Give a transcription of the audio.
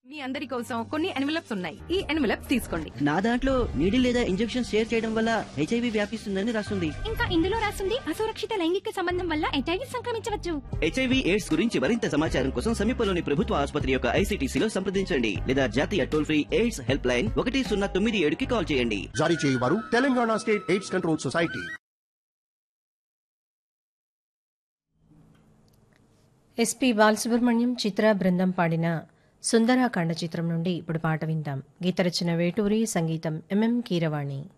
మీ అందరి కోసం కొన్ని ఎన్వలప్స్ ఉన్నాయి. ఈ ఎన్వలప్స్ తీసుకోండి. నా దాంట్లో నీడిల్ లేదా ఇంజెక్షన్ షేర్ చేయడం వల్ల హెచ్ఐవి వ్యాపిస్తుందని రాస్తుంది. ఇంకా ఇందులో రాస్తుంది అసురక్షిత లైంగిక సంబంధం వల్ల హెచ్ఐవి సంక్రమించవచ్చు. హెచ్ఐవి ఎయిడ్స్ గురించి మరింత సమాచారం కోసం సమీపంలోని ప్రభుత్వ ఆసుపత్రి యొక్క ఐసీటీసీలో సంప్రదించండి లేదా జాతీయ toll free AIDS help line 1097కి call చేయండి. జారీ చేయవారు Telangana state AIDS control society. SP Balasubrahmanyam, చిత్ర బృందం పాడిన సుందరాకాండ చిత్రం నుండి ఇప్పుడు పాట వింటాం. గీత రచన వేటూరి, సంగీతం ఎంఎం కీరవాణి.